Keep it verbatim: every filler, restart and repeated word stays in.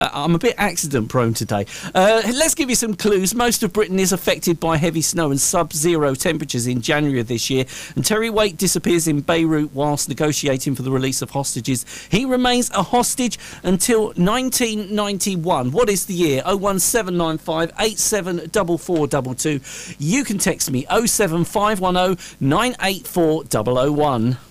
I'm a bit accident prone today. Uh, let's give you some clues. Most of Britain is affected by heavy snow and sub-zero temperatures in January of this year. And Terry Waite disappears in Beirut whilst negotiating for the release of hostages. He remains a hostage until nineteen ninety-one. What is the year? oh one seven nine five eight seven four four two two. You can text me oh seven five one oh nine eight four oh oh one.